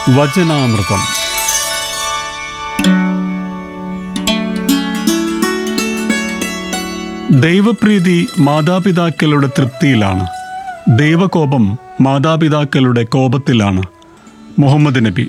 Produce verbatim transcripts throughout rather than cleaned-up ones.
വചനാമൃതം. ദൈവപ്രീതി മാതാപിതാക്കളുടെ തൃപ്തിയിലാണ്, ദൈവകോപം മാതാപിതാക്കളുടെ കോപത്തിലാണ്. മുഹമ്മദ് നബി.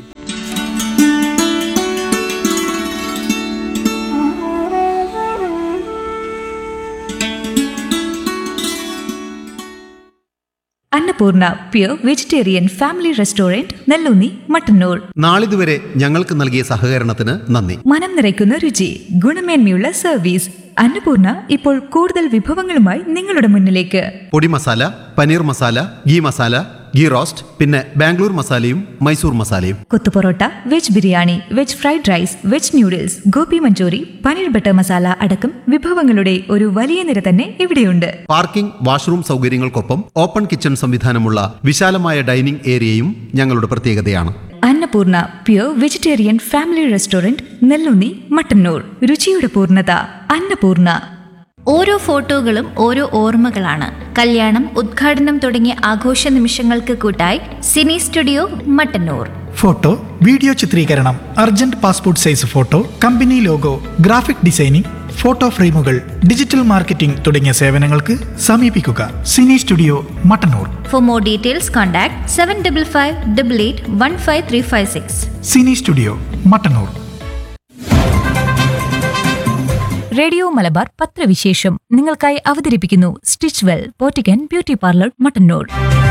Annapurna pure vegetarian family restaurant, Nelloonni, Mattannur. നാളിതുവരെ ഞങ്ങൾക്ക് നൽകിയ സഹകരണത്തിന് നന്ദി. മനം നിറയ്ക്കുന്ന രുചി, ഗുണമേന്മയുള്ള സർവീസ്. അന്നപൂർണ ഇപ്പോൾ കൂടുതൽ വിഭവങ്ങളുമായി നിങ്ങളുടെ മുന്നിലേക്ക്. പൊടി മസാല, പനീർ മസാല, ഗീ മസാല, ഗീ റോസ്റ്റ്, പിന്നെ ബാംഗ്ലൂർ മസാലയും മൈസൂർ മസാലയും. Kothu parotta, veg biryani, veg fried rice, veg noodles, Gopi Manchurian, paneer butter masala അടക്കം വിഭവങ്ങളുടെ ഒരു വലിയ നിര തന്നെ ഇവിടെയുണ്ട്. പാർക്കിംഗ്, വാഷ്റൂം സൗകര്യങ്ങൾക്കൊപ്പം ഓപ്പൺ കിച്ചൺ സംവിധാനമുള്ള വിശാലമായ ഡൈനിംഗ് ഏരിയയും ഞങ്ങളുടെ പ്രത്യേകതയാണ്. Annapurna pure vegetarian family restaurant, Nelloonni, Mattannur. രുചിയുടെ പൂർണ്ണത അന്നപൂർണ. ഓരോ ഫോട്ടോകളും ഓരോ ഓർമ്മകളാണ്. കല്യാണം, ഉദ്ഘാടനം തുടങ്ങിയ ആഘോഷ നിമിഷങ്ങൾക്ക് കൂട്ടായി Sini studio Mattannur. Photo, video ചിത്രീകരണം, urgent passport size photo, company logo, graphic designing, photo ഫ്രെയിമുകൾ, ഡിജിറ്റൽ മാർക്കറ്റിംഗ് തുടങ്ങിയ സേവനങ്ങൾക്ക് സമീപിക്കുക Sini studio Mattannur. For more details contact seven double five double eight one five three five six. Sini studio Mattannur. Radio Malabar പത്രവിശേഷം നിങ്ങൾക്കായി അവതരിപ്പിക്കുന്നു stitch well പോറ്റിക്കൻ beauty parlour, Mattannur.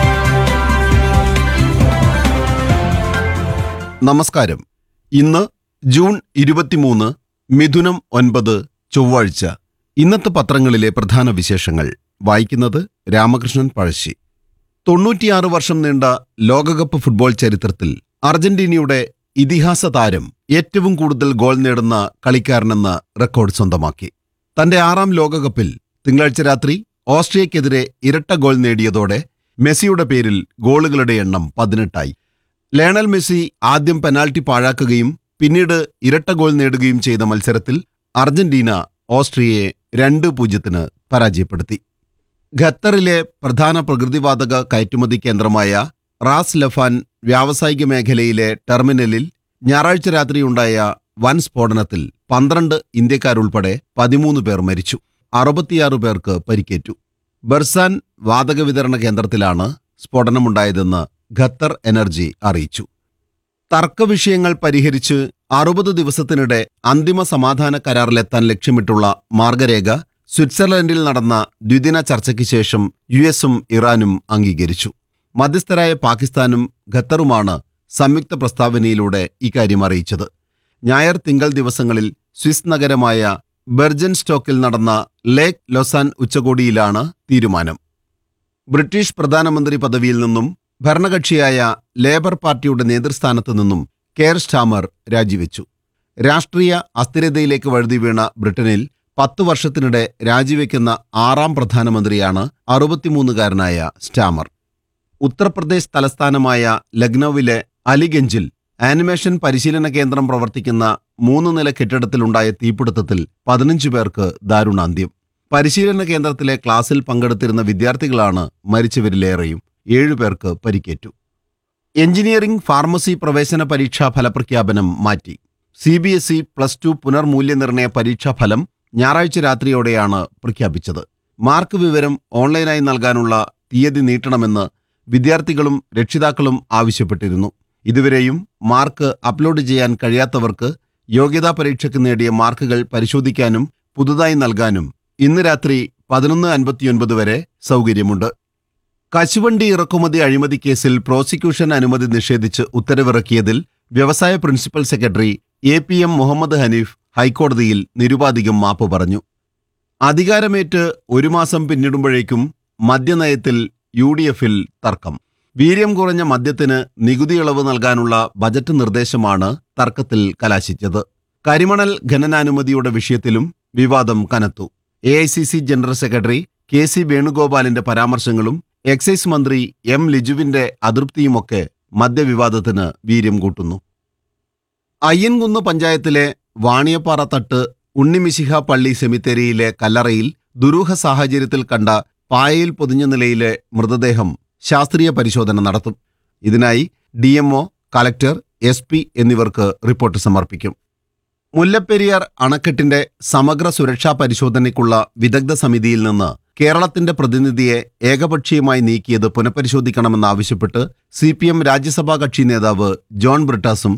നമസ്കാരം. ഇന്ന് June ഇരുപത്തിമൂന്ന്, മിഥുനം ഒൻപത്, ചൊവ്വാഴ്ച. ഇന്നത്തെ പത്രങ്ങളിലെ പ്രധാന വിശേഷങ്ങൾ വായിക്കുന്നത് രാമകൃഷ്ണൻ പഴശ്ശി. തൊണ്ണൂറ്റിയാറ് വർഷം നീണ്ട ലോകകപ്പ് ഫുട്ബോൾ ചരിത്രത്തിൽ അർജന്റീനയുടെ ഇതിഹാസ താരം ഏറ്റവും കൂടുതൽ ഗോൾ നേടുന്ന കളിക്കാരനെന്ന റെക്കോർഡ് സ്വന്തമാക്കി. തന്റെ ആറാം ലോകകപ്പിൽ തിങ്കളാഴ്ച രാത്രി ഓസ്ട്രിയക്കെതിരെ ഇരട്ട ഗോൾ നേടിയതോടെ മെസ്സിയുടെ പേരിൽ ഗോളുകളുടെ എണ്ണം പതിനെട്ടായി. ലയണൽ മെസ്സി ആദ്യം പെനാൽറ്റി പാഴാക്കുകയും പിന്നീട് ഇരട്ട ഗോൾ നേടുകയും ചെയ്ത മത്സരത്തിൽ അർജന്റീന ഓസ്ട്രിയയെ രണ്ട് പൂജ്യത്തിന് പരാജയപ്പെടുത്തി. ഖത്തറിലെ പ്രധാന പ്രകൃതിവാതക കയറ്റുമതി കേന്ദ്രമായ റാസ് ലഫാൻ വ്യാവസായിക മേഖലയിലെ ടെർമിനലിൽ ഞായറാഴ്ച രാത്രിയുണ്ടായ വൻ സ്ഫോടനത്തിൽ പന്ത്രണ്ട് ഇന്ത്യക്കാരുൾപ്പെടെ പതിമൂന്ന് പേർ മരിച്ചു. അറുപത്തിയാറ് പേർക്ക് പരിക്കേറ്റു. ബർസാൻ വാതക വിതരണ കേന്ദ്രത്തിലാണ് സ്ഫോടനമുണ്ടായതെന്ന് ഖത്തർ എനർജി അറിയിച്ചു. തർക്കവിഷയങ്ങൾ പരിഹരിച്ച് അറുപത് ദിവസത്തിനിടെ അന്തിമ സമാധാന കരാറിലെത്താൻ ലക്ഷ്യമിട്ടുള്ള മാർഗരേഖ സ്വിറ്റ്സർലൻഡിൽ നടന്ന ദ്വിദിന ചർച്ചയ്ക്ക് ശേഷം യു എസും ഇറാനും അംഗീകരിച്ചു. മധ്യസ്ഥരായ പാകിസ്ഥാനും ഖത്തറുമാണ് സംയുക്ത പ്രസ്താവനയിലൂടെ ഇക്കാര്യം അറിയിച്ചത്. ഞായർ, തിങ്കൾ ദിവസങ്ങളിൽ സ്വിസ് നഗരമായ ബെർജൻ സ്റ്റോക്കിൽ നടന്ന ലേക്ക് ലൊസാൻ ഉച്ചകോടിയിലാണ് തീരുമാനം. ബ്രിട്ടീഷ് പ്രധാനമന്ത്രി പദവിയിൽ നിന്നും ഭരണകക്ഷിയായ ലേബർ പാർട്ടിയുടെ നേതൃസ്ഥാനത്തു നിന്നും കെയർ സ്റ്റാമർ രാജിവെച്ചു. രാഷ്ട്രീയ അസ്ഥിരതയിലേക്ക് വഴുതി വീണ ബ്രിട്ടനിൽ പത്തു വർഷത്തിനിടെ രാജിവെക്കുന്ന ആറാം പ്രധാനമന്ത്രിയാണ് അറുപത്തിമൂന്നുകാരനായ സ്റ്റാമർ. ഉത്തർപ്രദേശ് തലസ്ഥാനമായ ലക്നൌവിലെ അലിഗഞ്ചിൽ ആനിമേഷൻ പരിശീലന കേന്ദ്രം പ്രവർത്തിക്കുന്ന മൂന്ന് നില കെട്ടിടത്തിലുണ്ടായ തീപിടുത്തത്തിൽ പതിനഞ്ചു പേർക്ക് ദാരുണാന്ത്യം. പരിശീലന കേന്ദ്രത്തിലെ ക്ലാസ്സിൽ പങ്കെടുത്തിരുന്ന വിദ്യാർത്ഥികളാണ് മരിച്ചവരിലേറെയും. ഏഴുപേർക്ക് പരിക്കേറ്റു. എഞ്ചിനീയറിംഗ്, ഫാർമസി പ്രവേശന പരീക്ഷാ ഫലപ്രഖ്യാപനം മാറ്റി. C B S E plus two പുനർമൂല്യനിർണയ പരീക്ഷാ ഫലം ഞായറാഴ്ച രാത്രിയോടെയാണ് പ്രഖ്യാപിച്ചത്. മാർക്ക് വിവരം ഓൺലൈനായി നൽകാനുള്ള തീയതി നീട്ടണമെന്ന് വിദ്യാർത്ഥികളും രക്ഷിതാക്കളും ആവശ്യപ്പെട്ടിരുന്നു. ഇതുവരെയും മാർക്ക് അപ്ലോഡ് ചെയ്യാൻ കഴിയാത്തവർക്ക് യോഗ്യതാ പരീക്ഷയ്ക്ക് നേടിയ മാർക്കുകൾ പരിശോധിക്കാനും പുതുതായി നൽകാനും ഇന്ന് രാത്രി പതിനൊന്ന് അൻപത്തിയൊൻപത് വരെ സൗകര്യമുണ്ട്. കശുവണ്ടി ഇറക്കുമതി അഴിമതി കേസിൽ പ്രോസിക്യൂഷൻ അനുമതി നിഷേധിച്ച് ഉത്തരവിറക്കിയതിൽ വ്യവസായ principal secretary A P M Muhammad Hanif ഹൈക്കോടതിയിൽ നിരുപാധികം മാപ്പ് പറഞ്ഞു. അധികാരമേറ്റ് ഒരു മാസം പിന്നിടുമ്പോഴേക്കും മദ്യനയത്തിൽ യു ഡി എഫിൽ തർക്കം. വീര്യം കുറഞ്ഞ മദ്യത്തിന് നികുതി ഇളവ് നൽകാനുള്ള ബജറ്റ് നിർദ്ദേശമാണ് തർക്കത്തിൽ കലാശിച്ചത്. കരിമണൽ ഖനനാനുമതിയുടെ വിഷയത്തിലും വിവാദം കനത്തു. A I C C general secretary K C വേണുഗോപാലിന്റെ പരാമർശങ്ങളും excise മന്ത്രി എം ലിജുവിന്റെ അതൃപ്തിയുമൊക്കെ മദ്യവിവാദത്തിന് വീര്യം കൂട്ടുന്നു. അയ്യൻകുന്ന് പഞ്ചായത്തിലെ വാണിയപ്പാറ തട്ട് ഉണ്ണിമിശിഹ പള്ളി സെമിത്തേരിയിലെ കല്ലറയിൽ ദുരൂഹ സാഹചര്യത്തിൽ കണ്ട പായയിൽ പൊതിഞ്ഞ നിലയിലെ മൃതദേഹം ശാസ്ത്രീയ പരിശോധന നടത്തും. ഇതിനായി D M O, collector, S P എന്നിവർക്ക് റിപ്പോർട്ട് സമർപ്പിക്കും. മുല്ലപ്പെരിയാർ അണക്കെട്ടിന്റെ സമഗ്ര സുരക്ഷാ പരിശോധനയ്ക്കുള്ള വിദഗ്ധ സമിതിയിൽ നിന്ന് കേരളത്തിന്റെ പ്രതിനിധിയെ ഏകപക്ഷീയമായി നീക്കിയത് പുനഃപരിശോധിക്കണമെന്നാവശ്യപ്പെട്ട് സി പി എം രാജ്യസഭാ കക്ഷി നേതാവ് ജോൺ ബ്രിട്ടാസും